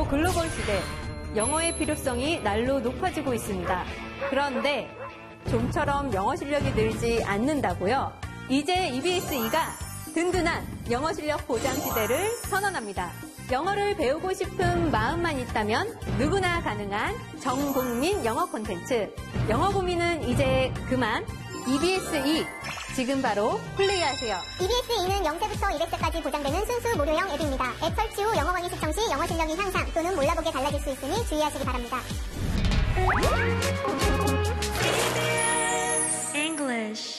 글로벌 시대, 영어의 필요성이 날로 높아지고 있습니다. 그런데 좀처럼 영어 실력이 늘지 않는다고요? 이제 EBS-E가 든든한 영어 실력 보장 시대를 선언합니다. 영어를 배우고 싶은 마음만 있다면 누구나 가능한 전국민 영어 콘텐츠. 영어 고민은 이제 그만. EBS-E 지금 바로 플레이하세요. EBS-E는 0세부터 200세까지 보장되는 순수 무료형 앱입니다. 앱 설치 후 영어 강의 시청 시 영어 실력이 향상 또는 몰라보게 달라질 수 있으니 주의하시기 바랍니다. English.